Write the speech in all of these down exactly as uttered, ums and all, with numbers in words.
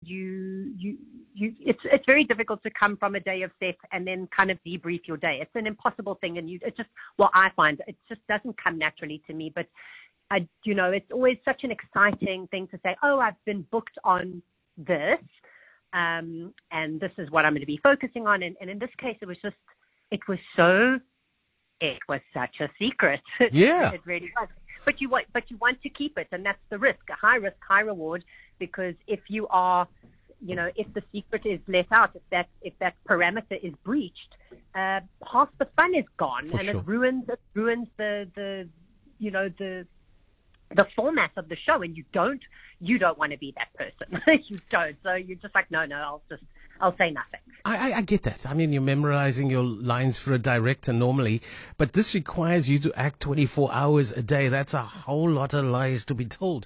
you, you, you, it's, it's very difficult to come from a day of set and then kind of debrief your day. It's an impossible thing. And you, it just, well, I find it just doesn't come naturally to me, but I, you know, it's always such an exciting thing to say, oh, I've been booked on this, um, and this is what I'm going to be focusing on. And, and in this case, it was just, it was so, it was such a secret. Yeah. It really was. But you want, but you want to keep it, and that's the risk, a high risk, high reward, because if you are, you know, if the secret is let out, if that, if that parameter is breached, uh, half the fun is gone, For and sure. it ruins, it ruins the, the, you know, the, the format of the show, and you don't, you don't want to be that person. You don't. So you're just like, no, no, I'll just, I'll say nothing. I, I, I get that. I mean, you're memorizing your lines for a director normally, but this requires you to act twenty-four hours a day. That's a whole lot of lies to be told.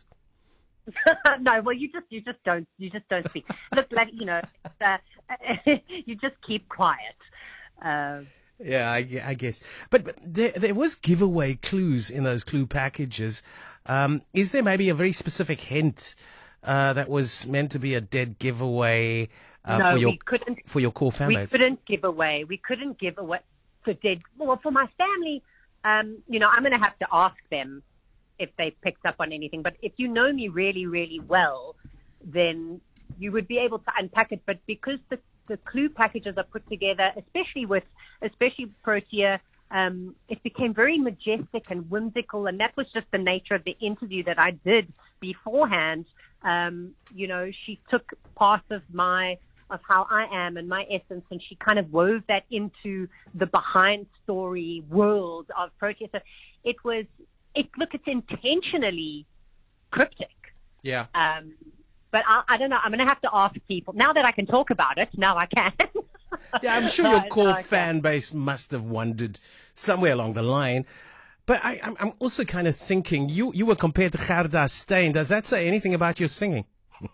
No, well, you just, you just don't, you just don't speak. Look, like, you know, uh, you just keep quiet. Uh, Yeah, I, gue- I guess. But, but there, there was giveaway clues in those clue packages. Um, is there maybe a very specific hint uh, that was meant to be a dead giveaway uh, no, for your we couldn't. for your core fan We base? couldn't give away. We couldn't give away the dead. Well, for my family, um, you know, I'm going to have to ask them if they picked up on anything. But if you know me really, really well, then you would be able to unpack it. But because the the clue packages are put together, especially with, especially Protea, um, it became very majestic and whimsical, and that was just the nature of the interview that I did beforehand. Um, you know, she took part of my, of how I am and my essence, and she kind of wove that into the behind story world of Protea. So it was, it, look, it's intentionally cryptic. Yeah. Um, But I, I don't know. I'm going to have to ask people. Now that I can talk about it, now I can. Yeah, I'm sure your No, core no, I can't. fan base must have wondered somewhere along the line. But I, I'm, I'm also kind of thinking, you, you were compared to Gerda Steyn. Does that say anything about your singing?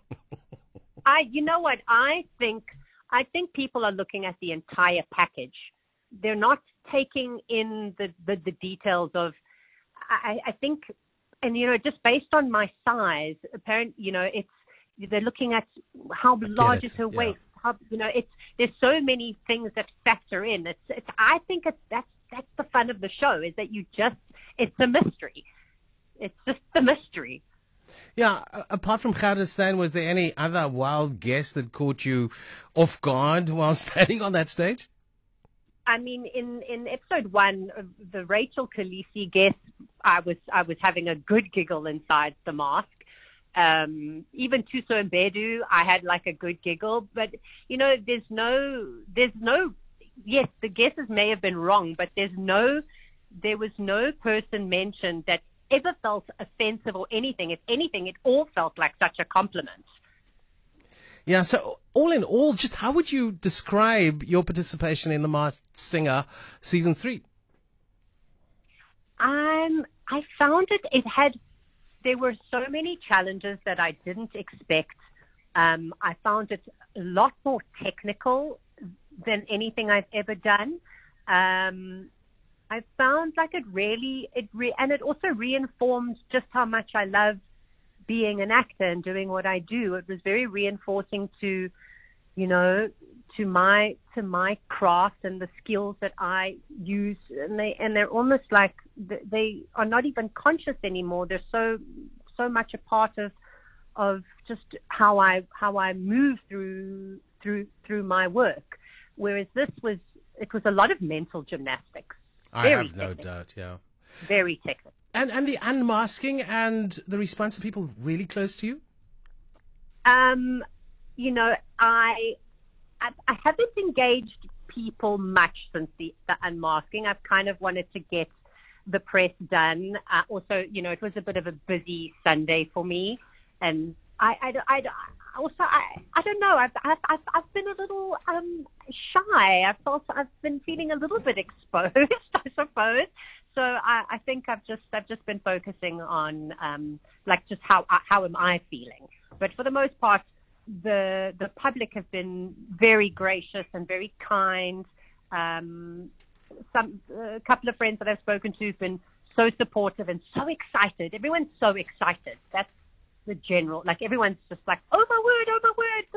I, you know what? I think, I think people are looking at the entire package. They're not taking in the, the, the details of, I, I think, and you know, just based on my size, apparent, you know, it's, they're looking at how large it, is her yeah. waist. How, you know, it's, there's so many things that factor in. It's, it's, I think it's, that's, that's the fun of the show, is that you just, it's a mystery. It's just the mystery. Yeah, a- apart from Gerda Steyn, was there any other wild guest that caught you off guard while standing on that stage? I mean, in, in episode one, uh, the Rachel Khaleesi guest, I was, I was having a good giggle inside the mask. Um, even Tuso and Bedu, I had like a good giggle, but you know, there's no, there's no, yes, the guesses may have been wrong, but there's no, there was no person mentioned that ever felt offensive or anything. If anything, it all felt like such a compliment. Yeah, so all in all, just how would you describe your participation in The Masked Singer season three? Um, I found it, it had, there were so many challenges that I didn't expect. Um, I found it a lot more technical than anything I've ever done. Um, I found like it really, it re- and it also reinformed just how much I love being an actor and doing what I do. It was very reinforcing to, you know, to my, to my craft and the skills that I use. And they, and they're almost like, they are not even conscious anymore. They're so, so much a part of, of just how I, how I move through, through, through my work. Whereas this was, it was a lot of mental gymnastics. I Very have no technical. doubt, yeah. Very technical. And and the unmasking and the response of people really close to you? Um, you know, I, I, I haven't engaged people much since the, the unmasking. I've kind of wanted to get the press done. Uh, also, you know, it was a bit of a busy Sunday for me, and I, I, I, also, I, I don't know. I've, I've, I've, I've been a little um, shy. I've felt, I've been feeling a little bit exposed, I suppose. So I, I think I've just, I've just been focusing on, um, like, just how, how am I feeling? But for the most part, the, the public have been very gracious and very kind. Um, some, a couple of friends that I've spoken to have been so supportive and so excited. Everyone's so excited. That's the general, like everyone's just like, oh my word, oh my word,